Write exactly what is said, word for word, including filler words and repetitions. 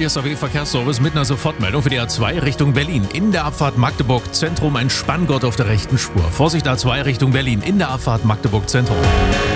B S A W Verkehrsservice mit einer Sofortmeldung für die A zwei Richtung Berlin. In der Abfahrt Magdeburg Zentrum ein Spanngurt auf der rechten Spur. Vorsicht A zwei Richtung Berlin in der Abfahrt Magdeburg Zentrum.